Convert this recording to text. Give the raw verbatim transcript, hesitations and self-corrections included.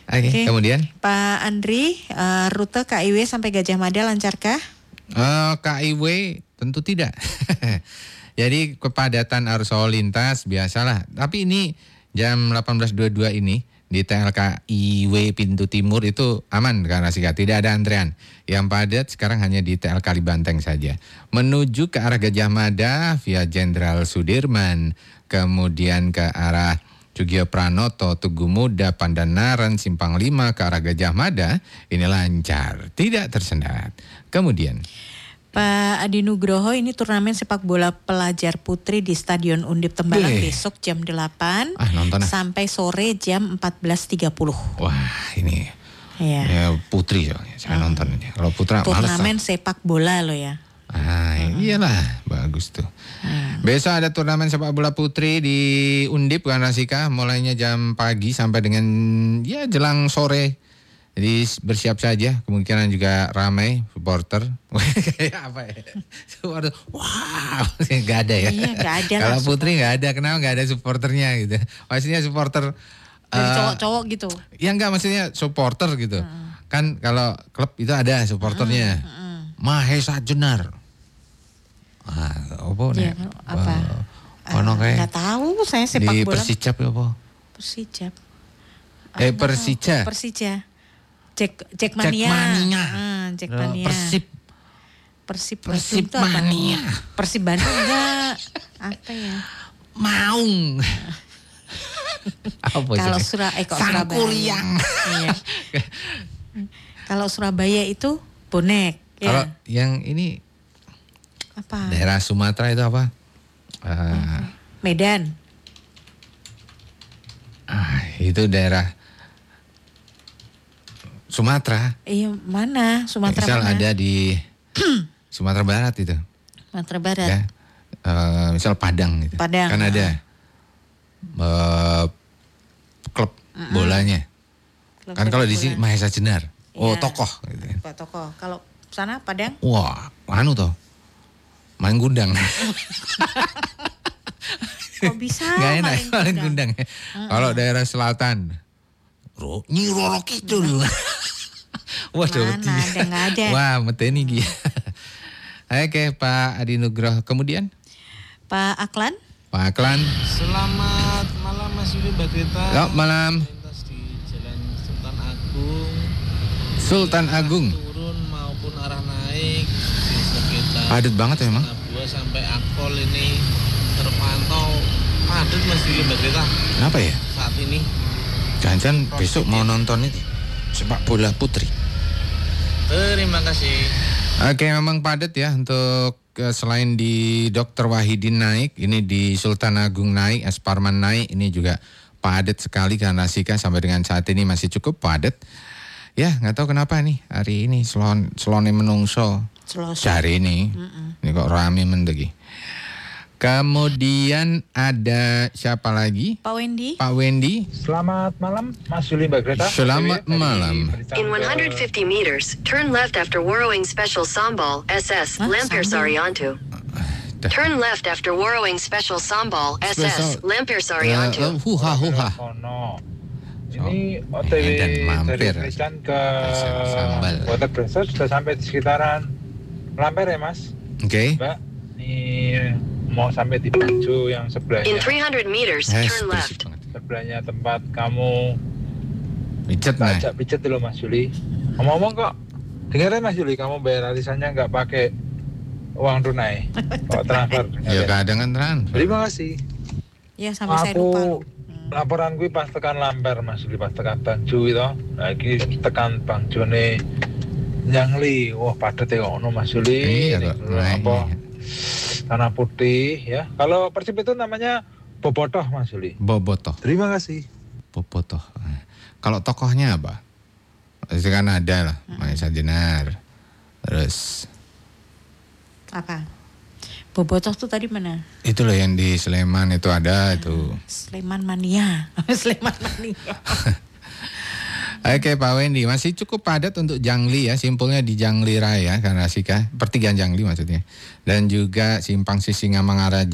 Oke, okay, kemudian Pak Andri, uh, rute K I W sampai Gajah Mada lancarkah? Uh, K I W tentu tidak. Jadi kepadatan arus lalu lintas biasalah. Tapi ini jam delapan belas dua puluh dua ini di T L K I W pintu timur itu aman karena sih tidak ada antrean. Yang padat sekarang hanya di T L Kalibanteng saja. Menuju ke arah Gajah Mada via Jenderal Sudirman, kemudian ke arah Sugio Pranoto, Tugu Muda, Pandanaran, Simpang lima ke arah Gajah Mada ini lancar, tidak tersendat. Kemudian Pak Adi Nugroho, ini turnamen sepak bola pelajar putri di Stadion Undip Tembalang Deh. besok jam delapan ah, nonton, ah. sampai sore jam empat belas tiga puluh. Wah, ini ya. ya, putri soalnya saya hmm. nonton aja. Kalau putra males. Turnamen sepak bola loh ya. Ah, hmm. iyalah, bagus tuh. Hmm. Besok ada turnamen sepak bola putri di Undip kan Rasika, mulainya jam pagi sampai dengan ya jelang sore. Jadi bersiap saja, kemungkinan juga ramai supporter. Kayak apa ya? Supporter, wow, nggak ada ya. Iya, nggak ada. Kalau putri nggak ada, kenapa nggak ada supporternya gitu? Maksudnya supporter dari uh, cowok-cowok gitu. Ya enggak, maksudnya supporter gitu. Hmm. Kan kalau klub itu ada supporternya. Hmm. Hmm. Mahesa Jenar. Ah, apa ya, nih? Apa? Uh, uh, kayak nggak tahu, saya sepak di bola. Di Persijap ya apa? Persijap. Eh Persija. Persija. Jack Jack Mania. Jack Mania. Ah, Jack Mania. Persib. Persib Persib Mania. Persib Bandung enggak. Apa ya? Maung. Kalau Surabaya, eh, Sangkuriang. Iya. Kalau Surabaya itu bonek. Kalau ya. yang ini apa? Daerah Sumatera itu apa? Uh, Medan. Ah, itu daerah Sumatera. Iya, mana? Sumatera misal mana? ada di Sumatera Barat itu. Sumatera Barat. Ya. Uh, misal Padang gitu. Padang. Kan ada uh, klub uh-uh. bolanya. Klub kan kalau di sini Mahesa Jenar. Oh, ya. Tokoh gitu. Pak tokoh. Kalau sana Padang? Wah, anu toh. Main gundang. Kok bisa? Gak enak main gundang. Uh-uh. Kalau daerah selatan Nyi Roro Kidul. Wah, mana ada nggak ada. Wah, meteni gitu. Oke, Pak Adi Nugroho. Kemudian Pak Aklan. Pak Aklan. Selamat malam Mas Yuli Bagrita. Selamat malam. Lintas di Jalan Sultan Agung. Sultan Agung. Turun maupun arah naik di sekitar. Padat banget ya, Mang. Nabua sampai Akpol ini terpantau padat Mas Yuli Bagrita. Kenapa ya? Saat ini. Jangan-jangan besok mau nonton itu sepak bola putri. Terima kasih. Oke, memang padat ya untuk uh, selain di Dokter Wahidin naik, ini di Sultan Agung naik, Es Parman naik, ini juga padat sekali karena Sika sampai dengan saat ini masih cukup padat. Ya, nggak tahu kenapa nih hari ini selon selone menungso. Cari ini, Mm-mm. ini kok rame mendegi. Kemudian ada siapa lagi? Pak Wendy. Pak Wendy. Selamat malam, Mas Yuli Mbak Greta. Selamat malam. In one hundred fifty meters, turn left after Warrowing Special Sambal, S S, Lampir Saryanto. Turn left after Warrowing Special Sambal, S S, Lampir Saryanto. Huha huha. Ini O T W dari Kristen ke Water Brensor sudah sampai di sekitaran Lampir ya, Mas? Oke. Okay. Mbak, ini mau sampai di Baju yang sebelahnya. In three hundred meters, eh, turn left. Sebelahnya tempat kamu pijet nih. Ajak pijet dulu Mas Yuli. Ngomong-ngomong kok, dengerin Mas Yuli, kamu bayar arisannya nggak pakai uang tunai, kok transfer. Ya kadang kan transfer. Terima kasih. Ya sampai aku, saya lupa. Laporan gue pas tekan Lampir Mas Yuli, pas tekan Bangjo itu, lagi tekan Bangjo nih Nyangli, wah padat ya ono Mas Yuli. Iya, apa? Tanah Putih ya. Kalau Persib itu namanya Bobotoh Mas Yuli. Bobotoh. Terima kasih. Bobotoh. Kalau tokohnya apa? Itu kan ada lah, Mahesa Jenar. Terus apa? Bobotoh tuh tadi mana? Itu loh yang di Sleman itu ada itu. Sleman Mania. Sleman Mania. Oke Pak Wendy, masih cukup padat untuk Jangli ya, simpulnya di Jangli Raya karena Sika, pertigaan Jangli maksudnya. Dan juga Simpang Sisingamangaraja